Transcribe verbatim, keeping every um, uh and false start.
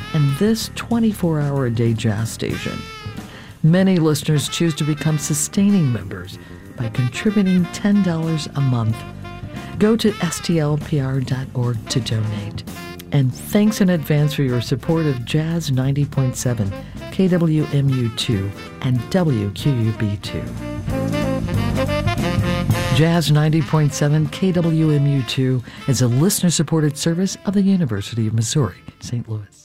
and this twenty-four hour a day jazz station. Many listeners choose to become sustaining members by contributing ten dollars a month. Go to S T L P R dot org to donate. And thanks in advance for your support of Jazz ninety point seven, K W M U two, and W Q U B two. Jazz ninety point seven K W M U two is a listener-supported service of the University of Missouri, Saint Louis.